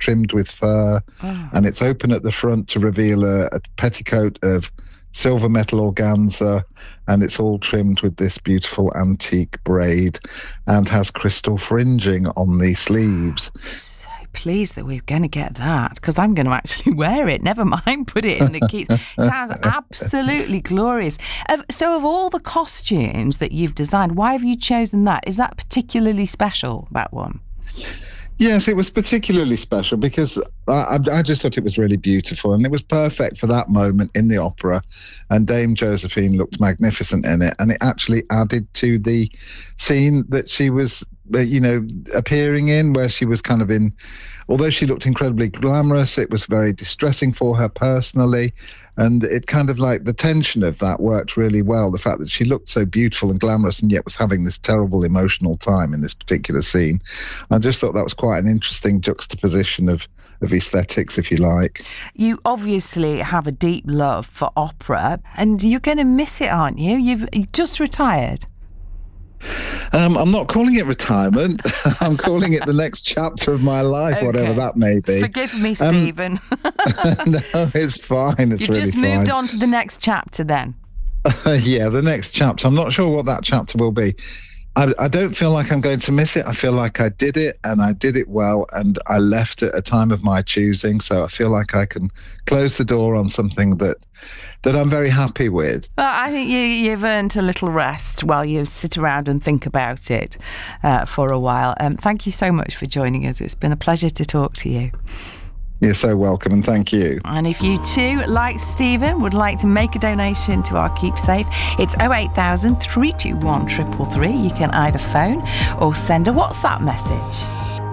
trimmed with fur, and it's open at the front to reveal a petticoat of silver metal organza, and it's all trimmed with this beautiful antique braid and has crystal fringing on the sleeves. So pleased that we're going to get that, because I'm going to actually wear it. Never mind, put it in the keys. Sounds absolutely glorious. So of all the costumes that you've designed, why have you chosen that? Is that particularly special, that one? Yes, it was particularly special because I just thought it was really beautiful, and it was perfect for that moment in the opera, and Dame Josephine looked magnificent in it, and it actually added to the scene that she was appearing in, where she was kind of in, although she looked incredibly glamorous, it was very distressing for her personally, and it kind of like the tension of that worked really well. The fact that she looked so beautiful and glamorous and yet was having this terrible emotional time in this particular scene. I just thought that was quite an interesting juxtaposition of aesthetics, if you like. You obviously have a deep love for opera, and you're going to miss it, aren't you? You've just retired. I'm not calling it retirement. I'm calling it the next chapter of my life, okay, whatever that may be. Forgive me, Stephen. No, it's fine. It's You've really just moved on to the next chapter then. Yeah, the next chapter. I'm not sure what that chapter will be. I don't feel like I'm going to miss it. I feel like I did it, and I did it well, and I left at a time of my choosing. So I feel like I can close the door on something that I'm very happy with. Well, I think you've earned a little rest while you sit around and think about it for a while. Thank you so much for joining us. It's been a pleasure to talk to you. You're so welcome, and thank you. And if you too, like Stephen, would like to make a donation to our Keep Safe, it's 08000 321 333. You can either phone or send a WhatsApp message.